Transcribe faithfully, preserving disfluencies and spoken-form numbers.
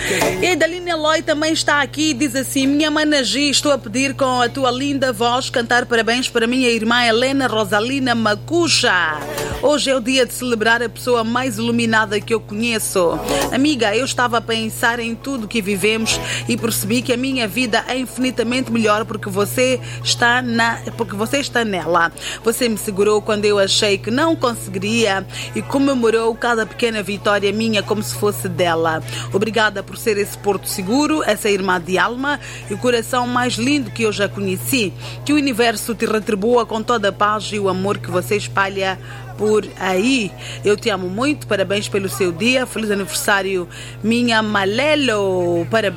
E a Daline Eloy também está aqui e diz assim: minha mana G, estou a pedir com a tua linda voz cantar parabéns para minha irmã Helena Rosalina Macuxa. Hoje é o dia de celebrar a pessoa mais iluminada que eu conheço. Amiga, eu estava a pensar em tudo que vivemos e percebi que a minha vida é infinitamente melhor porque você está, na, porque você está nela. Você me segurou quando eu achei que não conseguiria e comemorou cada pequena vitória minha como se fosse dela. Obrigada por ser esse porto seguro, essa irmã de alma e o coração mais lindo que eu já conheci. Que o universo te retribua com toda a paz e o amor que você espalha por aí. Eu te amo muito, parabéns pelo seu dia, feliz aniversário minha Malelo, parabéns.